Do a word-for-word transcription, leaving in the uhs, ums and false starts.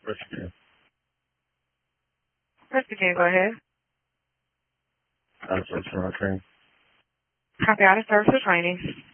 Press again. Press again, go ahead. I search for my training. Copy out of service for training.